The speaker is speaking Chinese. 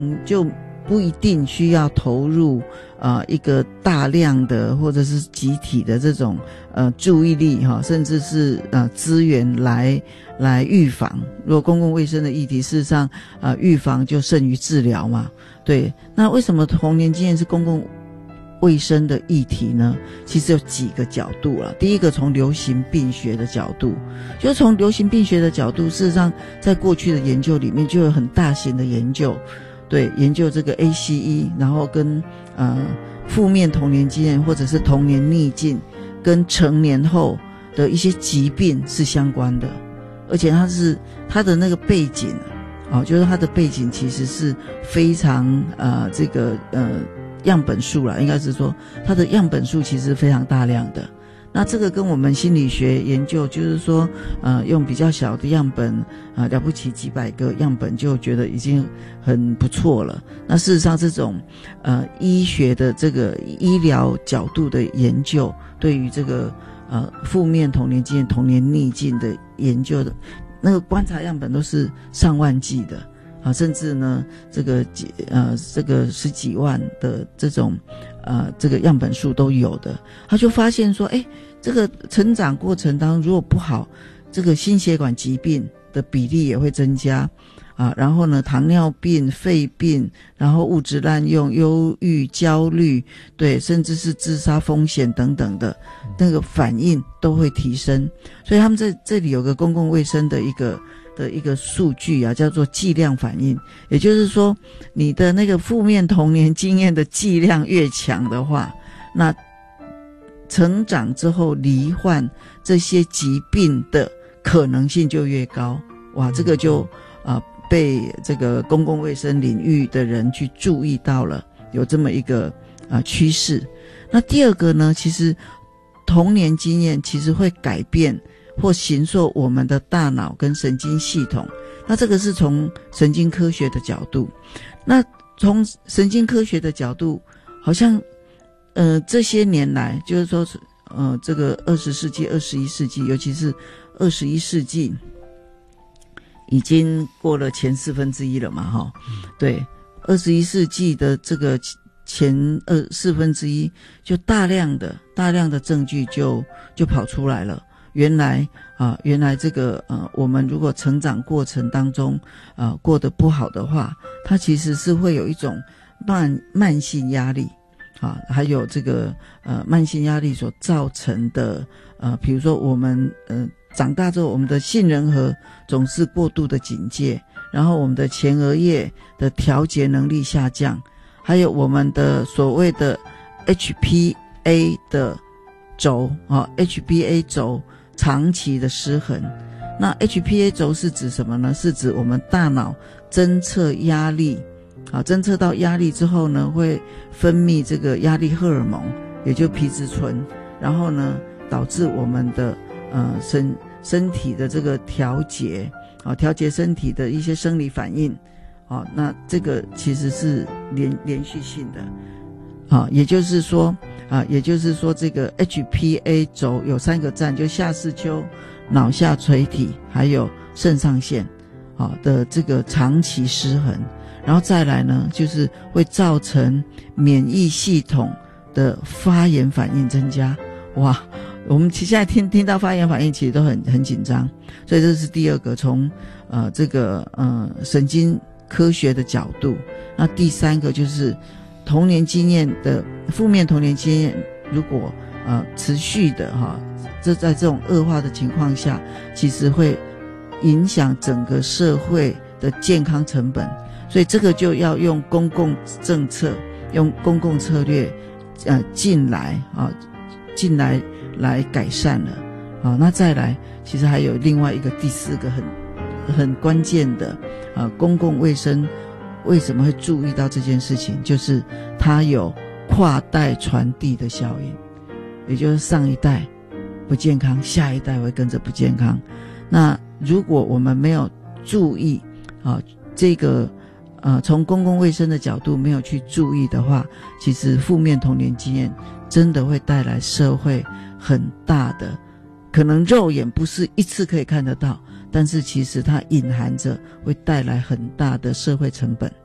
就不一定需要投入一个大量的或者是集体的这种注意力甚至是资源来预防。如果公共卫生的议题，事实上预防就胜于治疗嘛。对，那为什么童年经验是公共卫生的议题呢？其实有几个角度啦。第一个，从流行病学的角度，就是从流行病学的角度，事实上在过去的研究里面就有很大型的研究，对，研究这个 ACE， 然后跟负面童年经验或者是童年逆境跟成年后的一些疾病是相关的，而且它的那个背景就是它的背景其实是非常样本数啦，应该是说它的样本数其实非常大量的。那这个跟我们心理学研究，就是说用比较小的样本了不起几百个样本就觉得已经很不错了。那事实上这种医学的这个医疗角度的研究，对于这个负面童年经验、童年逆境的研究的那个观察样本都是上万计的甚至呢这个十几万的这种这个样本数都有的。他就发现说这个成长过程当中如果不好，这个心血管疾病的比例也会增加然后呢糖尿病、肺病，然后物质滥用、忧郁、焦虑，对，甚至是自杀风险等等的那个反应都会提升。所以他们在这里有个公共卫生的一个数据叫做剂量反应。也就是说你的那个负面童年经验的剂量越强的话，那成长之后罹患这些疾病的可能性就越高。哇，这个就被这个公共卫生领域的人去注意到了，有这么一个趋势。那第二个呢，其实童年经验其实会改变或形塑我们的大脑跟神经系统。那这个是从神经科学的角度。那从神经科学的角度，好像这些年来，就是说这个20世纪、21世纪，尤其是21世纪已经过了前1/4了嘛对，21世纪的这个前1/4就大量的证据就跑出来了。原来这个我们如果成长过程当中过得不好的话，它其实是会有一种慢性压力还有这个慢性压力所造成的比如说我们长大之后，我们的杏仁核总是过度的警戒，然后我们的前额叶的调节能力下降，还有我们的所谓的 HPA 的轴HPA 轴长期的失衡。那 HPA 轴是指什么呢？是指我们大脑侦测压力侦测到压力之后呢，会分泌这个压力荷尔蒙，也就皮质醇，然后呢导致我们的身体的这个调节身体的一些生理反应那这个其实是连续性的也就是说这个 HPA 轴有3个站，就下视丘、脑下垂体还有肾上腺的这个长期失衡，然后再来呢就是会造成免疫系统的发炎反应增加。哇，我们现在听到发炎反应其实都很紧张。所以这是第二个，从这个神经科学的角度。那第三个就是童年经验的负面童年经验，如果持续的在这种恶化的情况下，其实会影响整个社会的健康成本。所以这个就要用公共政策、用公共策略进来来改善了那再来，其实还有另外一个第4个很关键的公共卫生为什么会注意到这件事情，就是它有跨代传递的效应。也就是上一代不健康，下一代会跟着不健康。那如果我们没有注意这个从公共卫生的角度没有去注意的话，其实负面童年经验真的会带来社会很大的，可能肉眼不是一次可以看得到，但是其实它隐含着会带来很大的社会成本。